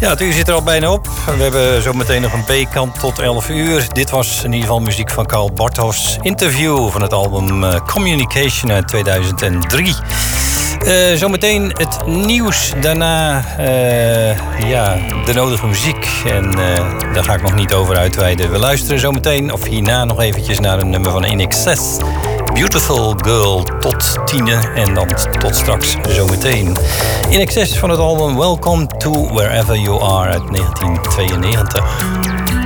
Ja, het uur zit er al bijna op. We hebben zometeen nog een B-kant tot 11 uur. Dit was in ieder geval muziek van Karl Bartos. Interview van het album Communication uit 2003. Zometeen het nieuws. Daarna de nodige muziek. En daar ga ik nog niet over uitweiden. We luisteren zometeen of hierna nog eventjes naar een nummer van In Excess. Beautiful Girl tot 10 en dan tot straks zometeen. In Excess van het album Welcome to Wherever You Are uit 1992.